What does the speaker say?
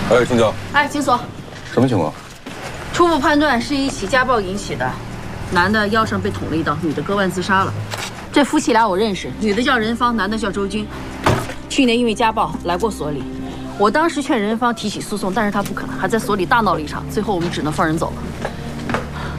哎，青椒。 哎，金锁， 什么情况？ 初步判断是一起家暴引起的，男的腰上被捅了一刀，女的割腕自杀了。这夫妻俩我认识，女的叫任芳，男的叫周军。去年因为家暴来过所里，我当时劝任芳提起诉讼，但是她不肯，还在所里大闹了一场，最后我们只能放人走了。